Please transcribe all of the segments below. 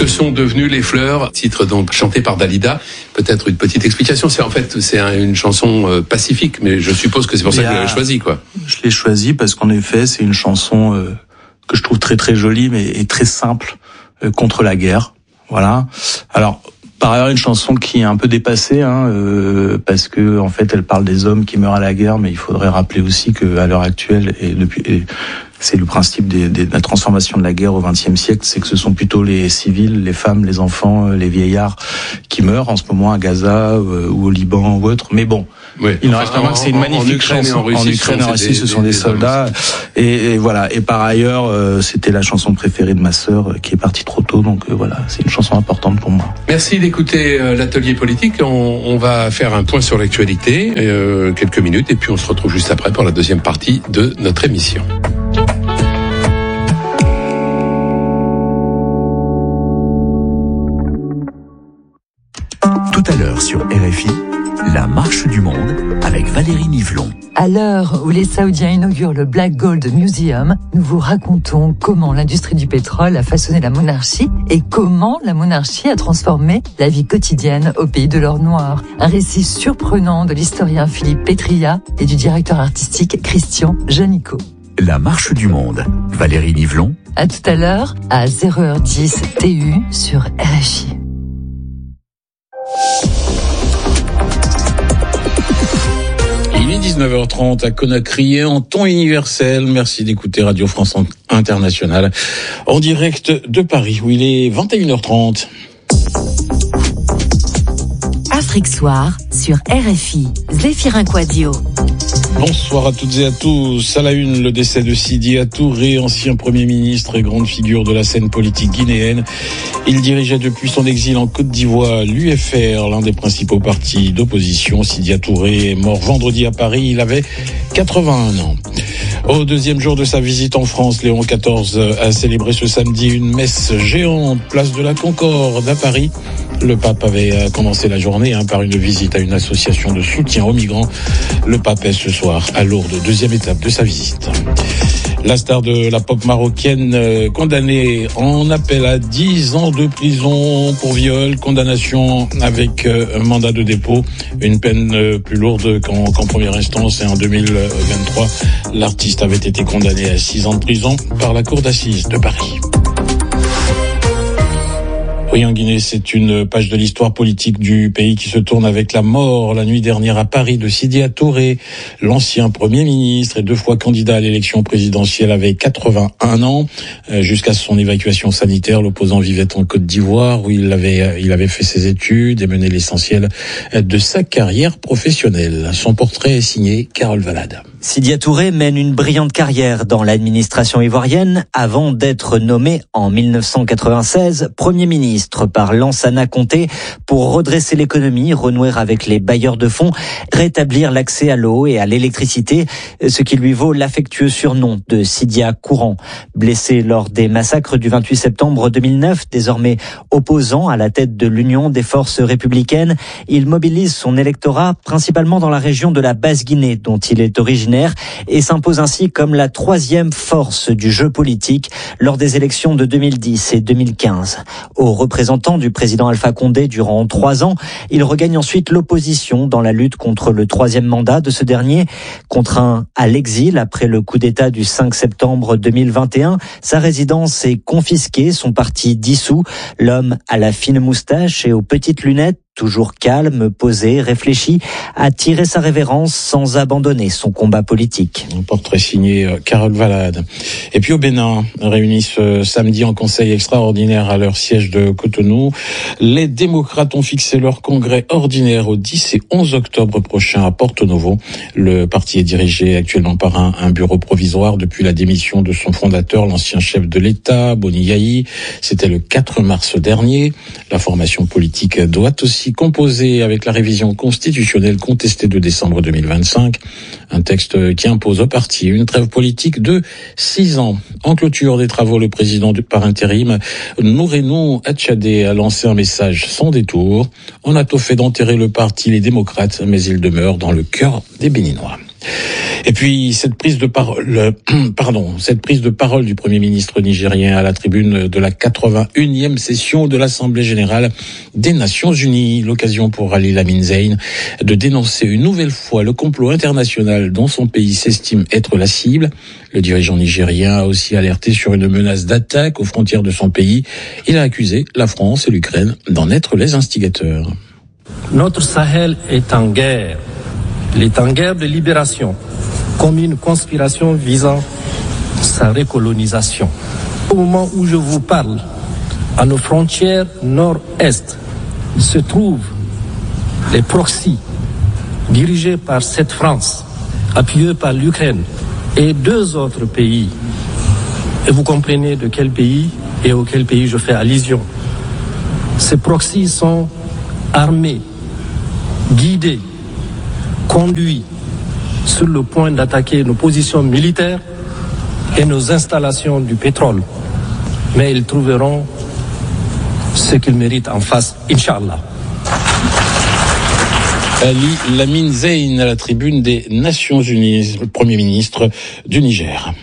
Que sont devenues les fleurs, titre donc chanté par Dalida. Peut-être une petite explication. C'est une chanson pacifique, mais je suppose que c'est pour ça que vous l'avez choisie, quoi. Je l'ai choisie parce qu'en effet, c'est une chanson que je trouve très très jolie, mais très simple contre la guerre. Voilà. Alors, par ailleurs, une chanson qui est un peu dépassée, parce que en fait, elle parle des hommes qui meurent à la guerre, mais il faudrait rappeler aussi que à l'heure actuelle c'est le principe de la transformation de la guerre au XXe siècle, c'est que ce sont plutôt les civils, les femmes, les enfants, les vieillards qui meurent en ce moment à Gaza ou au Liban ou autre. Mais bon, oui, il n'en reste pas moins que c'est une magnifique chanson. En Ukraine et en Russie, ce sont des soldats. Et voilà. Et par ailleurs, c'était la chanson préférée de ma sœur qui est partie trop tôt. Donc voilà, c'est une chanson importante pour moi. Merci d'écouter l'atelier politique. On va faire un point sur l'actualité, quelques minutes, et puis on se retrouve juste après pour la deuxième partie de notre émission. Tout à l'heure sur RFI, la marche du monde avec Valérie Nivelon. À l'heure où les Saoudiens inaugurent le Black Gold Museum, nous vous racontons comment l'industrie du pétrole a façonné la monarchie et comment la monarchie a transformé la vie quotidienne au pays de l'or noir. Un récit surprenant de l'historien Philippe Pétria et du directeur artistique Christian Janico. La marche du monde, Valérie Nivelon. À tout à l'heure, à 0h10 TU sur RFI. Il est 19h30 à Conakry et en ton universel. Merci d'écouter Radio France Internationale en direct de Paris où il est 21h30. Afrique Soir sur RFI. Zéphirin Quadio. Bonsoir à toutes et à tous. À la une, le décès de Sidya Touré, ancien Premier ministre et grande figure de la scène politique guinéenne. Il dirigeait depuis son exil en Côte d'Ivoire l'UFR, l'un des principaux partis d'opposition. Sidya Touré est mort vendredi à Paris. Il avait 81 ans. Au deuxième jour de sa visite en France, Léon XIV a célébré ce samedi une messe géante, place de la Concorde à Paris. Le pape avait commencé la journée par une visite à une association de soutien aux migrants. Le pape est ce soir à Lourdes, deuxième étape de sa visite. La star de la pop marocaine condamnée en appel à 10 ans de prison pour viol, condamnation avec mandat de dépôt, une peine plus lourde qu'en première instance. Et en 2023, l'artiste avait été condamné à 6 ans de prison par la cour d'assises de Paris. Oui, en Guinée, c'est une page de l'histoire politique du pays qui se tourne avec la mort la nuit dernière à Paris de Sidya Touré, l'ancien Premier ministre et 2 fois candidat à l'élection présidentielle, avait 81 ans. Jusqu'à son évacuation sanitaire, l'opposant vivait en Côte d'Ivoire où il avait fait ses études et mené l'essentiel de sa carrière professionnelle. Son portrait est signé Carole Valade. Sidya Touré mène une brillante carrière dans l'administration ivoirienne avant d'être nommé en 1996 Premier ministre par Lansana Conté pour redresser l'économie, renouer avec les bailleurs de fonds, rétablir l'accès à l'eau et à l'électricité, ce qui lui vaut l'affectueux surnom de Sidya Courant. Blessé lors des massacres du 28 septembre 2009, désormais opposant à la tête de l'Union des forces républicaines, il mobilise son électorat principalement dans la région de la Basse-Guinée dont il est originaire et s'impose ainsi comme la 3e force du jeu politique lors des élections de 2010 et 2015. Au représentant du président Alpha Condé durant 3 ans, il regagne ensuite l'opposition dans la lutte contre le 3e mandat de ce dernier. Contraint à l'exil après le coup d'État du 5 septembre 2021, sa résidence est confisquée, son parti dissous. L'homme à la fine moustache et aux petites lunettes, toujours calme, posé, réfléchi, a tiré sa révérence sans abandonner son combat politique. Un portrait signé Carole Valade. Et puis au Bénin, réunis ce samedi en conseil extraordinaire à leur siège de Cotonou, les démocrates ont fixé leur congrès ordinaire au 10 et 11 octobre prochain à Porto Novo. Le parti est dirigé actuellement par un bureau provisoire depuis la démission de son fondateur, l'ancien chef de l'État, Boni Yayi. C'était le 4 mars dernier. La formation politique doit aussi composé avec la révision constitutionnelle contestée de décembre 2025. Un texte qui impose au parti une trêve politique de 6 ans. En clôture des travaux, le président par intérim, Nourenou Atchadé, a lancé un message sans détour. On a tôt fait d'enterrer le parti Les Démocrates, mais il demeure dans le cœur des Béninois. Et puis cette prise de parole du Premier ministre nigérien à la tribune de la 81e session de l'Assemblée générale des Nations unies. L'occasion pour Ali Lamine Zein de dénoncer une nouvelle fois le complot international dont son pays s'estime être la cible. Le dirigeant nigérien a aussi alerté sur une menace d'attaque aux frontières de son pays. Il a accusé la France et l'Ukraine d'en être les instigateurs. Notre Sahel est en guerre. Il est en guerre de libération, comme une conspiration visant sa recolonisation. Au moment où je vous parle, à nos frontières nord-est se trouvent les proxys dirigés par cette France, appuyés par l'Ukraine et 2 autres pays. Et vous comprenez de quel pays et auquel pays je fais allusion. Ces proxys sont armés, guidés, conduits sur le point d'attaquer nos positions militaires et nos installations du pétrole. Mais ils trouveront ce qu'ils méritent en face, Inch'Allah. Ali Lamine Zein à la tribune des Nations Unies, le Premier ministre du Niger.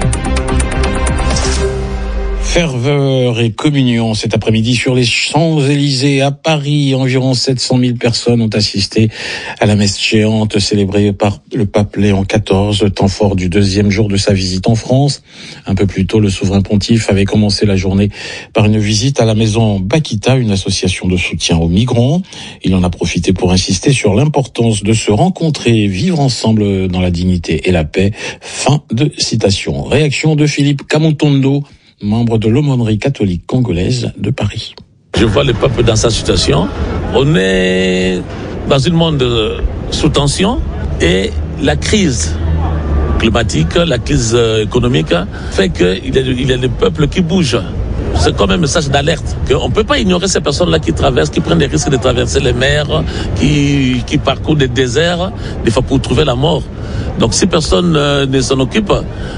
Ferveur et communion cet après-midi sur les Champs-Élysées à Paris. Environ 700 000 personnes ont assisté à la messe géante célébrée par le pape Léon XIV, temps fort du 2e jour de sa visite en France. Un peu plus tôt, le souverain pontife avait commencé la journée par une visite à la maison Bakita, une association de soutien aux migrants. Il en a profité pour insister sur l'importance de se rencontrer et vivre ensemble dans la dignité et la paix. Fin de citation. Réaction de Philippe Kamontondo, membre de l'aumônerie catholique congolaise de Paris. Je vois le peuple dans sa situation. On est dans un monde sous tension et la crise climatique, la crise économique fait qu'il y a le peuple qui bouge. C'est comme un message d'alerte qu'on ne peut pas ignorer ces personnes-là qui traversent, qui prennent les risques de traverser les mers, qui parcourent des déserts, des fois pour trouver la mort. Donc si personne ne s'en occupe,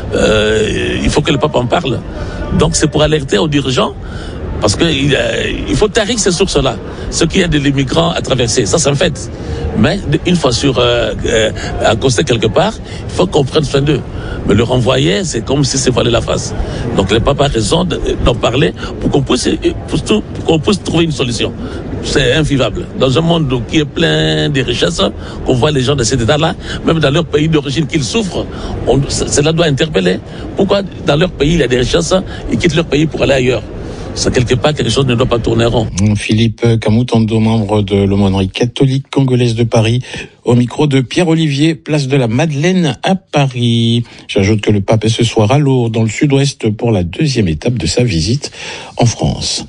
il faut que le pape en parle. Donc c'est pour alerter aux dirigeants, parce qu'il faut tarir ces sources-là. Ce qu'il y a de l'immigrant à traverser, ça c'est un fait. Mais une fois accosté quelque part, il faut qu'on prenne soin d'eux. Mais le renvoyer, c'est comme si c'est voiler la face. Donc le pape a raison d'en parler pour qu'on puisse trouver une solution. C'est invivable. Dans un monde qui est plein de richesses, qu'on voit les gens de cet état-là, même dans leur pays d'origine qu'ils souffrent, cela doit interpeller. Pourquoi dans leur pays il y a des richesses, ils quittent leur pays pour aller ailleurs? Ça, quelque part, quelque chose ne doit pas tourner rond. Philippe Kamoutando, membre de l'aumônerie catholique congolaise de Paris, au micro de Pierre-Olivier, place de la Madeleine à Paris. J'ajoute que le pape est ce soir à Lourdes, dans le sud-ouest, pour la 2e étape de sa visite en France.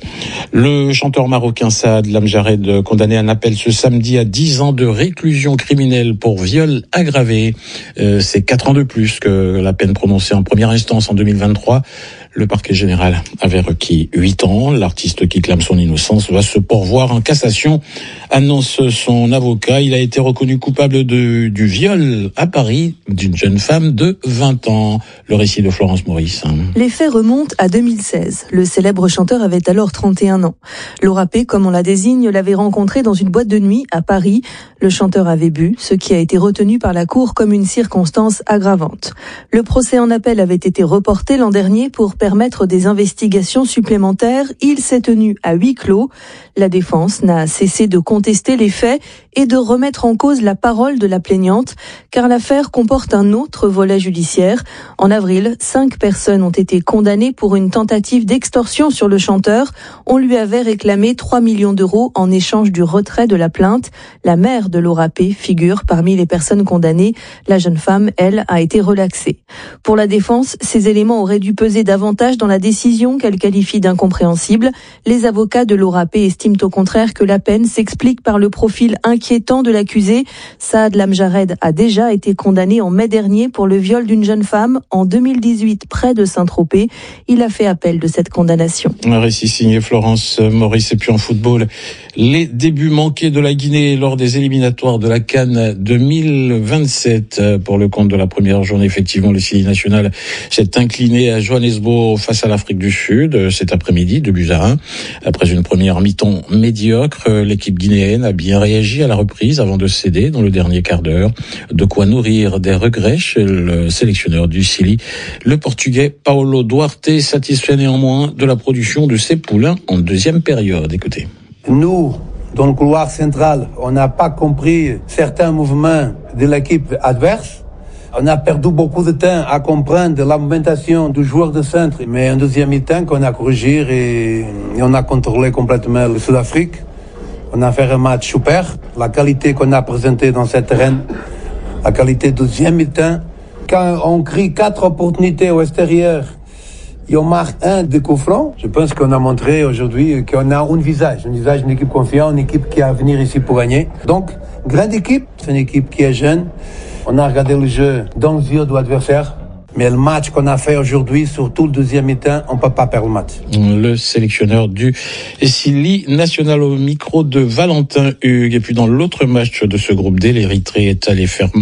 Le chanteur marocain Saad Lamjared, condamné à un appel ce samedi à 10 ans de réclusion criminelle pour viol aggravé. C'est 4 ans de plus que la peine prononcée en première instance en 2023. Le parquet général avait requis 8 ans. L'artiste qui clame son innocence va se pourvoir en cassation, annonce son avocat. Il a été reconnu coupable du viol à Paris d'une jeune femme de 20 ans. Le récit de Florence Maurice. Les faits remontent à 2016. Le célèbre chanteur avait alors 31 ans. Laura P, comme on la désigne, l'avait rencontré dans une boîte de nuit à Paris. Le chanteur avait bu, ce qui a été retenu par la cour comme une circonstance aggravante. Le procès en appel avait été reporté l'an dernier pour permettre des investigations supplémentaires. Il s'est tenu à huis clos. La défense n'a cessé de contester les faits et de remettre en cause la parole de la plaignante, car l'affaire comporte un autre volet judiciaire. En avril, 5 personnes ont été condamnées pour une tentative d'extorsion sur le chanteur. On lui avait réclamé 3 millions d'euros en échange du retrait de la plainte. La mère de Laura P figure parmi les personnes condamnées. La jeune femme, elle, a été relaxée. Pour la défense, ces éléments auraient dû peser davantage dans la décision qu'elle qualifie d'incompréhensible. Les avocats de Laura P estiment au contraire que la peine s'explique par le profil inquiétant de l'accusé. Saad Lamjared a déjà été condamné en mai dernier pour le viol d'une jeune femme en 2018 près de Saint-Tropez. Il a fait appel de cette condamnation. Un récit signé Florence Maurice. Et puis en football, les débuts manqués de la Guinée lors des éliminatoires de la CAN 2027. Pour le compte de la première journée, effectivement, le Sili national s'est incliné à Johannesburg face à l'Afrique du Sud cet après-midi, 2-1. Après une première mi-temps médiocre, l'équipe guinéenne a bien réagi à la reprise avant de céder dans le dernier quart d'heure. De quoi nourrir des regrets chez le sélectionneur du Chili. Le Portugais Paulo Duarte satisfait néanmoins de la production de ses poulains en deuxième période. Écoutez. Nous, dans le couloir central, on n'a pas compris certains mouvements de l'équipe adverse. On a perdu beaucoup de temps à comprendre la movimentation du joueur de centre, mais en deuxième mi-temps, qu'on a corrigé et on a contrôlé complètement le Sud-Afrique. On a fait un match super. La qualité qu'on a présentée dans cette terrain, la qualité du deuxième mi-temps. Quand on crée 4 opportunités au extérieur et on marque un de coup franc, je pense qu'on a montré aujourd'hui qu'on a un visage d'une équipe confiante, une équipe qui a à venir ici pour gagner. Donc, grande équipe, c'est une équipe qui est jeune. On a regardé le jeu dans les yeux de l'adversaire. Mais le match qu'on a fait aujourd'hui, surtout le deuxième mi-temps, on ne peut pas perdre le match. Le sélectionneur du Chili national au micro de Valentin Hugues. Et puis dans l'autre match de ce groupe D, l'Érythrée est allé faire